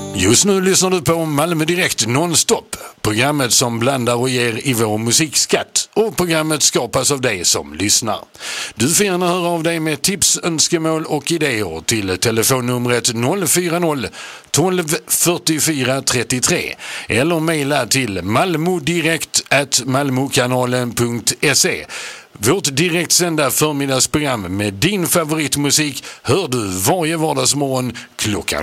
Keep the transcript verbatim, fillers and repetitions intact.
Just nu lyssnar du på Malmö Direkt nonstop. Programmet som blandar och ger i vår musikskatt. Och programmet skapas av dig som lyssnar. Du får gärna höra av dig med tips, önskemål och idéer till telefonnumret noll fyra noll tolv fyrtiofyra trettiotre eller mejla till malmodirekt at malmokanalen punkt se. Vårt direktsända förmiddagsprogram med din favoritmusik hör du varje vardagsmorgon klockan